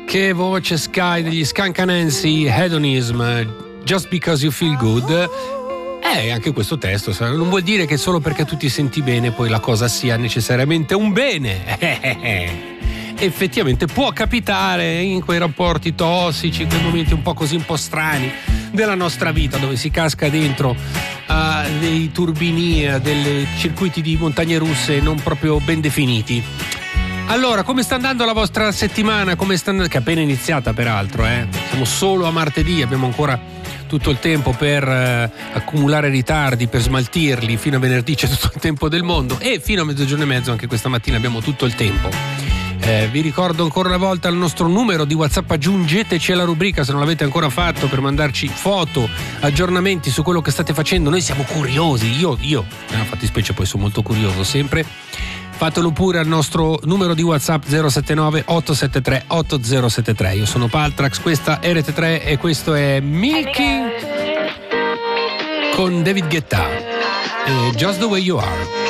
Che voce Sky degli Skunk Anansi, Hedonism, Just Because You Feel Good. Anche questo testo non vuol dire che solo perché tu ti senti bene poi la cosa sia necessariamente un bene. Effettivamente può capitare in quei rapporti tossici, in quei momenti un po' strani della nostra vita, dove si casca dentro dei turbini, dei circuiti di montagne russe non proprio ben definiti. Allora, come sta andando la vostra settimana? Che è appena iniziata, peraltro, Siamo solo a martedì, abbiamo ancora tutto il tempo per accumulare ritardi, per smaltirli. Fino a venerdì c'è tutto il tempo del mondo e fino a mezzogiorno e mezzo anche questa mattina abbiamo tutto il tempo. Vi ricordo ancora una volta il nostro numero di WhatsApp, aggiungeteci alla rubrica se non l'avete ancora fatto, per mandarci foto, aggiornamenti su quello che state facendo. Noi siamo curiosi, io nella fattispecie poi sono molto curioso sempre. Fatelo pure al nostro numero di WhatsApp 079 873 8073. Io sono Paltrax, questa è Rete 3 e questo è Milky con David Guetta e Just the Way You Are.